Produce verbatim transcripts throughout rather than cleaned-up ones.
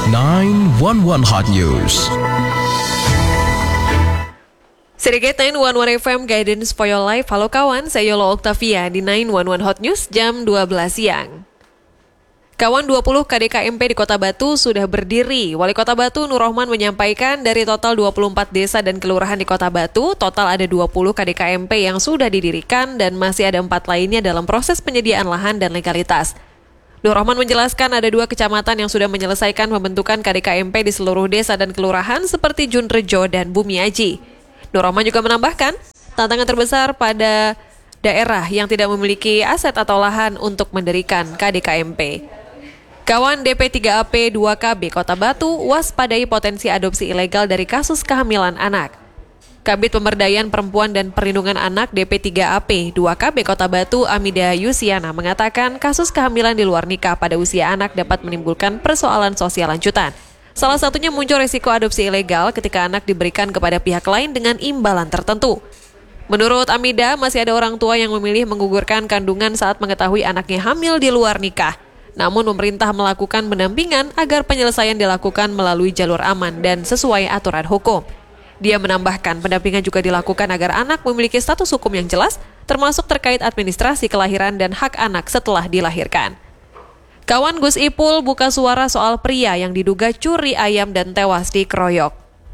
nine one one Hot News. Sedikit sembilan satu satu F M Guidance for Your Life. Halo kawan, saya Yolo Octavia di sembilan satu satu Hot News jam dua belas siang. Kawan, dua puluh K D K M P di Kota Batu sudah berdiri. Wali Kota Batu Nur Rohman menyampaikan dari total dua puluh empat desa dan kelurahan di Kota Batu, total ada dua puluh K D K M P yang sudah didirikan dan masih ada empat lainnya dalam proses penyediaan lahan dan legalitas. Nur Rohman menjelaskan ada dua kecamatan yang sudah menyelesaikan pembentukan K D K M P di seluruh desa dan kelurahan seperti Junrejo dan Bumiaji. Nur Rohman juga menambahkan, tantangan terbesar pada daerah yang tidak memiliki aset atau lahan untuk mendirikan K D K M P. Kawan, D P tiga A P dua K B Kota Batu waspadai potensi adopsi ilegal dari kasus kehamilan anak. Kabid Pemberdayaan Perempuan dan Perlindungan Anak D P tiga A P dua K B Kota Batu Amida Yusiana mengatakan kasus kehamilan di luar nikah pada usia anak dapat menimbulkan persoalan sosial lanjutan. Salah satunya muncul risiko adopsi ilegal ketika anak diberikan kepada pihak lain dengan imbalan tertentu. Menurut Amida, masih ada orang tua yang memilih menggugurkan kandungan saat mengetahui anaknya hamil di luar nikah. Namun pemerintah melakukan pendampingan agar penyelesaian dilakukan melalui jalur aman dan sesuai aturan hukum. Dia menambahkan pendampingan juga dilakukan agar anak memiliki status hukum yang jelas, termasuk terkait administrasi kelahiran dan hak anak setelah dilahirkan. Kawan, Gus Ipul buka suara soal pria yang diduga curi ayam dan tewas dikeroyok.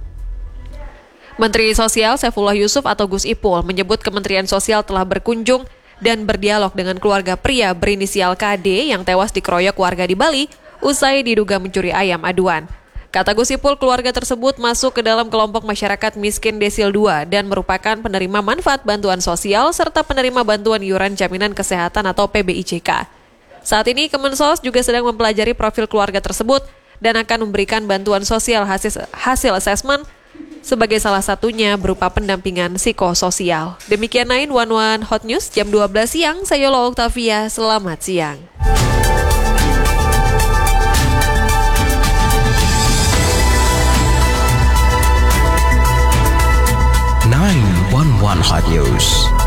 Menteri Sosial Saifullah Yusuf atau Gus Ipul menyebut Kementerian Sosial telah berkunjung dan berdialog dengan keluarga pria berinisial K D yang tewas dikeroyok warga di Bali usai diduga mencuri ayam aduan. Kata Gus Ipul, keluarga tersebut masuk ke dalam kelompok masyarakat miskin desil dua dan merupakan penerima manfaat bantuan sosial serta penerima bantuan iuran jaminan kesehatan atau P B I J K. Saat ini Kemensos juga sedang mempelajari profil keluarga tersebut dan akan memberikan bantuan sosial hasil, hasil asesmen sebagai salah satunya berupa pendampingan psikososial. Demikian sembilan satu satu Hot News jam dua belas siang, saya Yolo Octavia, selamat siang. nine one one Hot News.